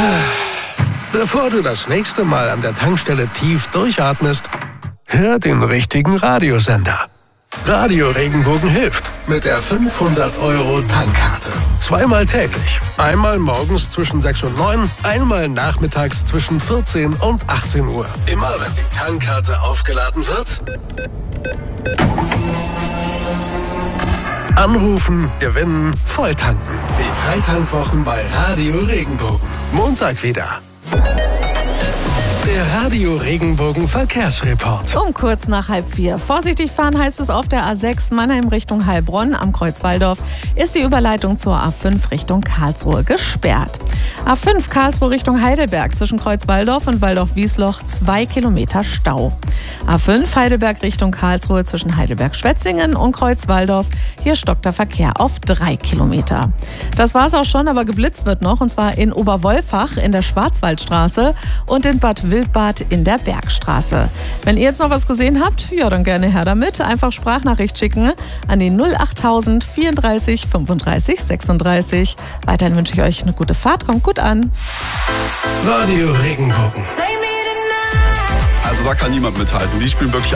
Bevor du das nächste Mal an der Tankstelle tief durchatmest, hör den richtigen Radiosender. Radio Regenbogen hilft mit der 500-Euro-Tankkarte. Zweimal täglich. Einmal morgens zwischen 6 und 9, einmal nachmittags zwischen 14 und 18 Uhr. Immer wenn die Tankkarte aufgeladen wird, anrufen, gewinnen, volltanken. Die Freitankwwochen bei Radio Regenbogen. Montag wieder. Der Radio Regenbogen Verkehrsreport. Um kurz nach 3:30. Vorsichtig fahren heißt es auf der A6 Mannheim Richtung Heilbronn am Kreuz Walldorf ist die Überleitung zur A5 Richtung Karlsruhe gesperrt. A5 Karlsruhe Richtung Heidelberg zwischen Kreuz Walldorf und Waldorf-Wiesloch 2 Kilometer Stau. A5 Heidelberg Richtung Karlsruhe zwischen Heidelberg-Schwetzingen und Kreuz Walldorf. Hier stockt der Verkehr auf 3 Kilometer. Das war's auch schon, aber geblitzt wird noch, und zwar in Oberwolfach in der Schwarzwaldstraße und in Bad Wildbad in der Bergstraße. Wenn ihr jetzt noch was gesehen habt, ja, dann gerne her damit. Einfach Sprachnachricht schicken an die 08000 34 35 36. Weiterhin wünsche ich euch eine gute Fahrt. Kommt gut an. Radio Regenbogen. Also da kann niemand mithalten. Die spielen wirklich